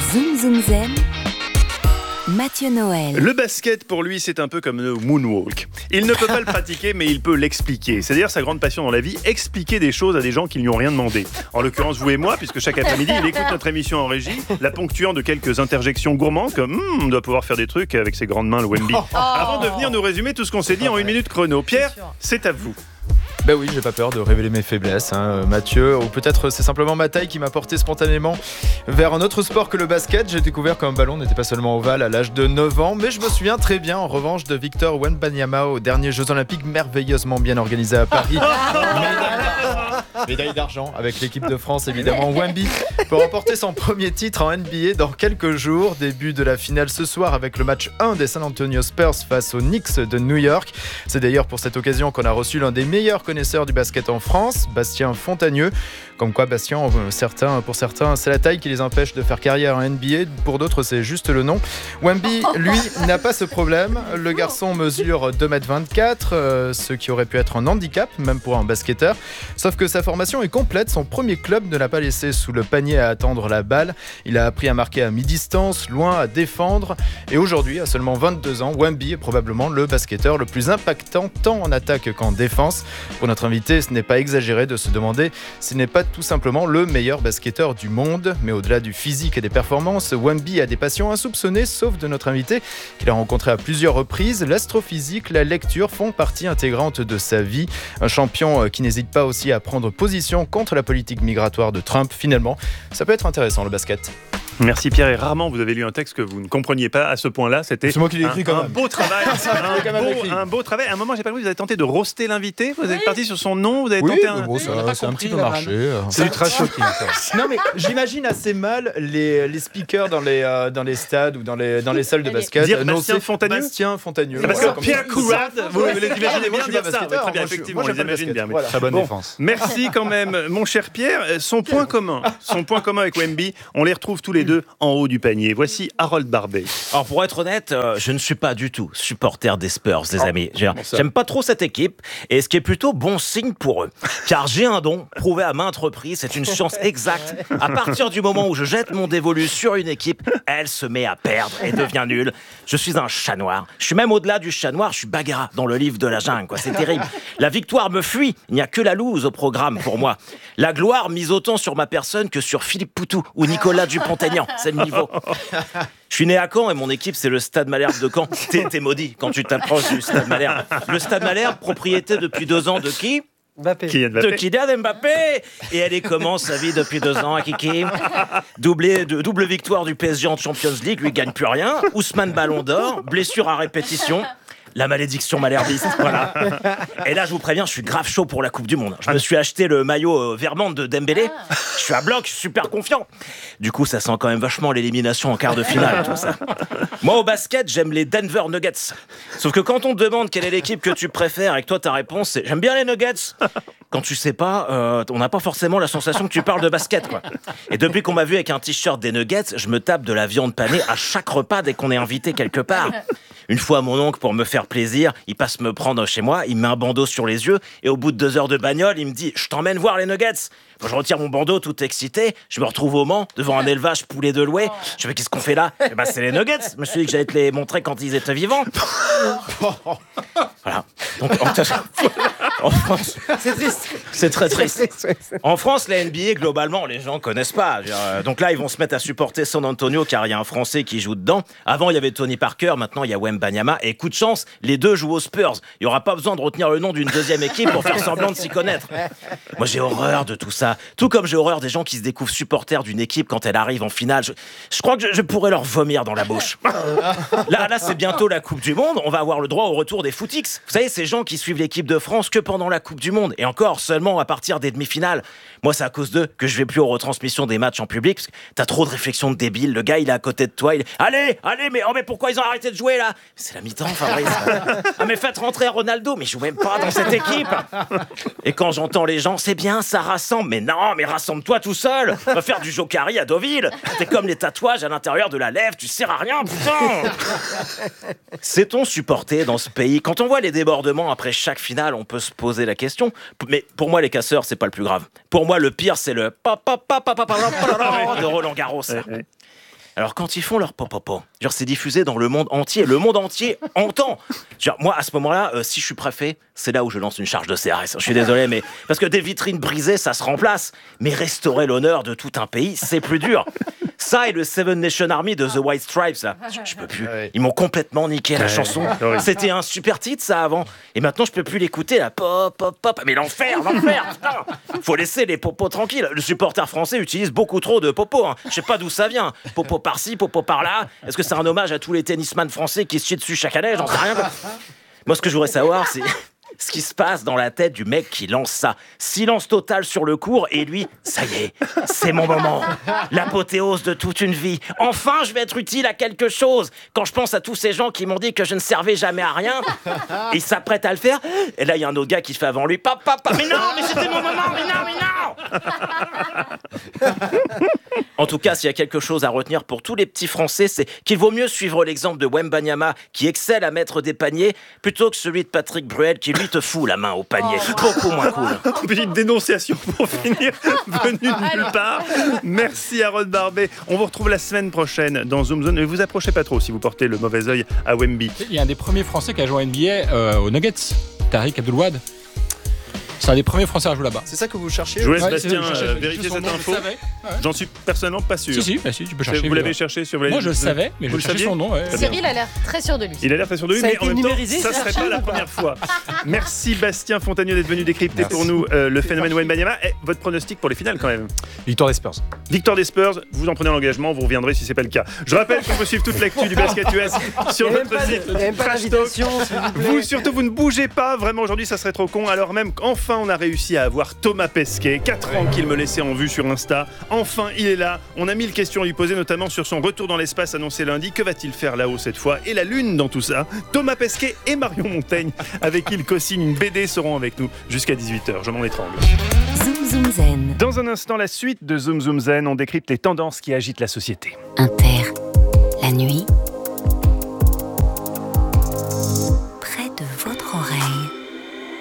Zoom Zoom Zen, Mathieu Noël. Le basket, pour lui, c'est un peu comme le moonwalk. Il ne peut pas le pratiquer, mais il peut l'expliquer. C'est-à-dire sa grande passion dans la vie, expliquer des choses à des gens qui ne lui ont rien demandé. En l'occurrence, vous et moi, puisque chaque après-midi, il écoute notre émission en régie, la ponctuant de quelques interjections gourmandes, comme « on doit pouvoir faire des trucs avec ses grandes mains, le Wemby ». Avant de venir nous résumer tout ce qu'on s'est dit en une minute chrono. Pierre, c'est à vous. Ben oui, j'ai pas peur de révéler mes faiblesses, Mathieu. Ou peut-être c'est simplement ma taille qui m'a porté spontanément vers un autre sport que le basket. J'ai découvert qu'un ballon n'était pas seulement ovale à l'âge de 9 ans, mais je me souviens très bien, en revanche, de Victor Wembanyama aux derniers Jeux Olympiques merveilleusement bien organisés à Paris. Médaille d'argent avec l'équipe de France, évidemment. Wemby peut remporter son premier titre en NBA dans quelques jours. Début de la finale ce soir avec le match 1 des San Antonio Spurs face aux Knicks de New York. C'est d'ailleurs pour cette occasion qu'on a reçu l'un des meilleurs connaisseurs du basket en France, Bastien Fontagneux. Comme quoi, Bastien, pour certains, c'est la taille qui les empêche de faire carrière en NBA. Pour d'autres, c'est juste le nom. Wemby, lui, n'a pas ce problème. Le garçon mesure 2m24, ce qui aurait pu être un handicap, même pour un basketteur. Sauf que sa formation est complète. Son premier club ne l'a pas laissé sous le panier à attendre la balle. Il a appris à marquer à mi-distance, loin, à défendre. Et aujourd'hui, à seulement 22 ans, Wemby est probablement le basketteur le plus impactant, tant en attaque qu'en défense. Pour notre invité, ce n'est pas exagéré de se demander s'il n'est pas tout simplement le meilleur basketteur du monde. Mais au-delà du physique et des performances, Wemby a des passions insoupçonnées, sauf de notre invité, qu'il a rencontré à plusieurs reprises. L'astrophysique, la lecture font partie intégrante de sa vie. Un champion qui n'hésite pas aussi à prendre position contre la politique migratoire de Trump. Finalement, ça peut être intéressant, le basket. Merci Pierre, et rarement vous avez lu un texte que vous ne compreniez pas à ce point-là. C'était c'est moi qui l'ai écrit quand même. Un beau travail. un beau travail. À un moment, j'ai pas compris, vous avez tenté de roaster l'invité. Vous êtes parti sur son nom. Vous avez tenté c'est un petit peu marché. C'est ultra shocking. Non mais j'imagine assez mal les speakers dans les stades ou dans les salles de basket. Dire Bastien Fontagneux. Bastien Fontagneux. Parce que Pierre Courade, vous les imaginez bien dire ça. Très bien, effectivement, on les imagine bien. Très bonne défense. Merci quand même, mon cher Pierre. Son point commun avec Wemby, on les retrouve tous les deux en haut du panier. Voici Harold Barbet. Alors pour être honnête, je ne suis pas du tout supporter des Spurs, les amis. J'aime pas trop cette équipe, et ce qui est plutôt bon signe pour eux. Car j'ai un don, prouvé à maintes reprises, c'est une science exacte. À partir du moment où je jette mon dévolu sur une équipe, elle se met à perdre et devient nulle. Je suis un chat noir. Je suis même au-delà du chat noir, je suis Bagheera dans le livre de la jungle, quoi. C'est terrible. La victoire me fuit, il n'y a que la loose au programme pour moi. La gloire mise autant sur ma personne que sur Philippe Poutou ou Nicolas Dupont-Aignan. C'est le niveau. Je suis né à Caen et mon équipe, c'est le Stade Malherbe de Caen. T'es maudit quand tu t'approches du Stade Malherbe. Le Stade Malherbe, propriété depuis 2 ans de qui ? Mbappé. De Kylian Mbappé. Et elle est comment sa vie depuis 2 ans à Kiki ? Double victoire du PSG en Champions League, lui gagne plus rien. Ousmane Ballon d'Or, blessure à répétition. La malédiction malherbiste, voilà. Et là, je vous préviens, je suis grave chaud pour la Coupe du Monde. Je me suis acheté le maillot Vermont de Dembélé. Je suis à bloc, je suis super confiant. Du coup, ça sent quand même vachement l'élimination en quart de finale, tout ça. Moi, au basket, j'aime les Denver Nuggets. Sauf que quand on te demande quelle est l'équipe que tu préfères et que toi, ta réponse, c'est « j'aime bien les Nuggets », quand tu sais pas, on n'a pas forcément la sensation que tu parles de basket, quoi. Et depuis qu'on m'a vu avec un t-shirt des Nuggets, je me tape de la viande panée à chaque repas dès qu'on est invité quelque part. Une fois, mon oncle, pour me faire plaisir, il passe me prendre chez moi, il me met un bandeau sur les yeux, et au bout de 2 heures de bagnole, il me dit « je t'emmène voir les Nuggets ». Quand je retire mon bandeau tout excité, je me retrouve au Mans, devant un élevage poulet de loué. Je me dis « qu'est-ce qu'on fait là ?» C'est les Nuggets. Je me suis dit que j'allais te les montrer quand ils étaient vivants. Voilà. Donc, en France, c'est triste. C'est très triste. En France, la NBA, globalement, les gens connaissent pas. Donc là, ils vont se mettre à supporter San Antonio car il y a un Français qui joue dedans. Avant, il y avait Tony Parker, maintenant il y a Wembanyama. Et coup de chance, les deux jouent aux Spurs. Il y aura pas besoin de retenir le nom d'une deuxième équipe pour faire semblant de s'y connaître. Moi, j'ai horreur de tout ça. Tout comme j'ai horreur des gens qui se découvrent supporters d'une équipe quand elle arrive en finale. Je crois que je pourrais leur vomir dans la bouche. Là, c'est bientôt la Coupe du Monde. On va avoir le droit au retour des footix. Vous savez, ces gens qui suivent l'équipe de France que pendant la Coupe du Monde. Et encore seulement à partir des demi-finales. Moi, c'est à cause d'eux que je vais plus aux retransmissions des matchs en public. Parce que t'as trop de réflexions de débiles. Le gars, il est à côté de toi. Allez, mais pourquoi ils ont arrêté de jouer là ? C'est la mi-temps, Fabrice. Ah, mais faites rentrer Ronaldo. Mais je joue même pas dans cette équipe. Et quand j'entends les gens, c'est bien, ça rassemble. Mais non, mais rassemble-toi tout seul. Va faire du jokari à Deauville. T'es comme les tatouages à l'intérieur de la lèvre. Tu sers à rien, putain. Sait-on supporter dans ce pays ? Quand on voit les débordements après chaque finale, on peut se poser la question. Mais pour moi, les casseurs, c'est pas le plus grave. Pour moi, le pire, c'est le de Roland Garros. Alors quand ils font leur popopo, genre c'est diffusé dans le monde entier, le monde entier entend. Genre moi à ce moment-là, si je suis préfet, c'est là où je lance une charge de CRS. Je suis désolé, mais parce que des vitrines brisées, ça se remplace. Mais restaurer l'honneur de tout un pays, c'est plus dur. Ça et le Seven Nation Army de The White Stripes, là, je peux plus. Ils m'ont complètement niqué la chanson. C'était un super titre ça avant, et maintenant je peux plus l'écouter. La pop pop pop. Mais l'enfer, putain. Faut laisser les popos tranquilles. Le supporter français utilise beaucoup trop de popos. Hein. Je sais pas d'où ça vient. Popo par-ci, popo par-là. Est-ce que c'est un hommage à tous les tennisman français qui se chient dessus chaque année? J'en sais rien. Moi, ce que je voudrais savoir, c'est ce qui se passe dans la tête du mec qui lance ça. Silence total sur le cours et lui, ça y est, c'est mon moment. L'apothéose de toute une vie. Enfin, je vais être utile à quelque chose. Quand je pense à tous ces gens qui m'ont dit que je ne servais jamais à rien, ils s'apprêtent à le faire. Et là, il y a un autre gars qui se fait avant lui. Papa, mais non, mais c'était mon moment, mais non. En tout cas, s'il y a quelque chose à retenir pour tous les petits Français, c'est qu'il vaut mieux suivre l'exemple de Wembanyama qui excelle à mettre des paniers plutôt que celui de Patrick Bruel qui lui te fout la main au panier. Beaucoup moins cool. Petite dénonciation pour finir, venue de nulle part. Merci Aaron Barbet. On vous retrouve la semaine prochaine dans Zoom Zone. Ne vous approchez pas trop si vous portez le mauvais œil à Wemby. Il y a un des premiers Français qui a joué en NBA aux Nuggets, Tariq Abdul-Wahad. C'est un des premiers Français à jouer là-bas. C'est ça que vous cherchez? Je vous laisse Bastien vérifier cette info. J'en suis personnellement pas sûr. Si, tu peux chercher. Vous l'avez cherché sur les... Moi je le savais, mais je cherchais son nom. Ouais. Cyril a l'air très sûr de lui. Il a l'air très sûr de lui, mais en même temps, ça serait pas la première fois. Merci Bastien Fontanieu d'être venu décrypter pour nous le phénomène Wembanyama. Et votre pronostic pour les finales quand même? Victoire des Spurs. Victoire des Spurs, vous en prenez l'engagement, vous reviendrez si c'est pas le cas. Je rappelle qu'on peut suivre toute l'actu du basket US sur notre site Trash Talk. Vous surtout, vous ne bougez pas, vraiment aujourd'hui ça serait trop con, alors même qu'enfin on a réussi à avoir Thomas Pesquet, 4 ans qu'il me laissait en vue sur Insta. Enfin, il est là. On a 1000 questions à lui poser, notamment sur son retour dans l'espace annoncé lundi. Que va-t-il faire là-haut cette fois? Et la Lune dans tout ça. Thomas Pesquet et Marion Montaigne, avec qui il co-signe une BD, seront avec nous jusqu'à 18h. Je m'en étrangle. Zoom Zoom Zen. Dans un instant, la suite de Zoom Zoom Zen, on décrypte les tendances qui agitent la société. Inter.